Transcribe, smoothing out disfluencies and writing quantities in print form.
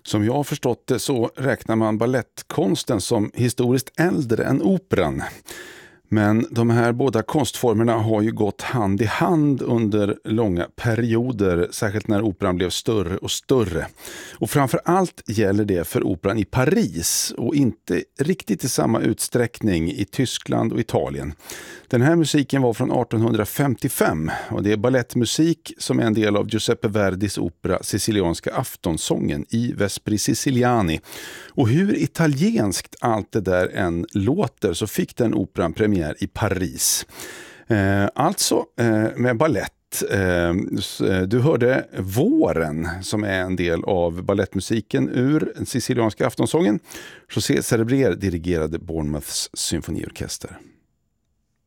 Som jag har förstått det så räknar man ballettkonsten som historiskt äldre än operan. Men de här båda konstformerna har ju gått hand i hand under långa perioder, särskilt när operan blev större och större. Och framför allt gäller det för operan i Paris och inte riktigt i samma utsträckning i Tyskland och Italien. Den här musiken var från 1855 och det är ballettmusik som är en del av Giuseppe Verdis opera Sicilianska aftonsången i Vespri Siciliani. Och hur italienskt allt det där än låter så fick den operan premiär i Paris. Med ballett. Du hörde Våren som är en del av ballettmusiken ur den sicilianska aftonsången. José Cerebrier dirigerade Bournemouths symfoniorkester.